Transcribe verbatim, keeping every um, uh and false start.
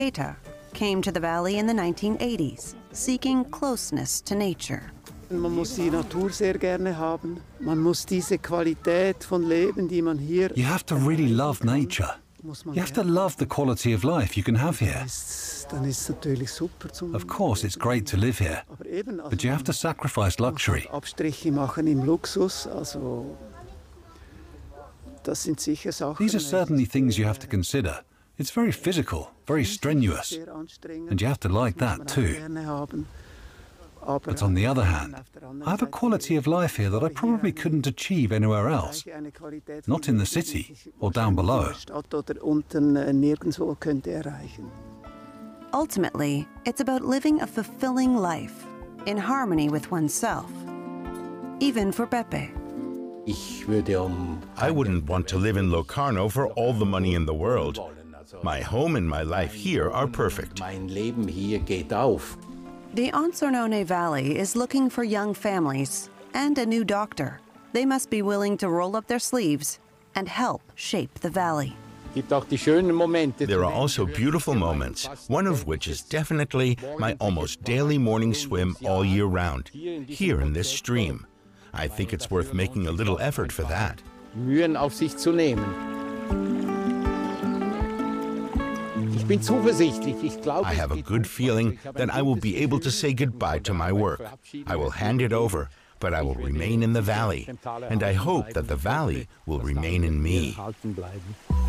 Keita came to the valley in the nineteen eighties, seeking closeness to nature. Man muss die Natur sehr gerne haben. Man muss diese Qualität von Leben, die man hier. You have to really love nature. You have to love the quality of life you can have here. Of course, it's great to live here, but you have to sacrifice luxury. Abstriche machen im Luxus, also das sind sicher Sachen. These are certainly things you have to consider. It's very physical, very strenuous, and you have to like that too. But on the other hand, I have a quality of life here that I probably couldn't achieve anywhere else. Not in the city or down below. Ultimately, it's about living a fulfilling life, in harmony with oneself. Even for Pepe. I wouldn't want to live in Locarno for all the money in the world. My home and my life here are perfect. The Ansornone Valley is looking for young families and a new doctor. They must be willing to roll up their sleeves and help shape the valley. There are also beautiful moments, one of which is definitely my almost daily morning swim all year round, here in this stream. I think it's worth making a little effort for that. I have a good feeling that I will be able to say goodbye to my work. I will hand it over, but I will remain in the valley, and I hope that the valley will remain in me.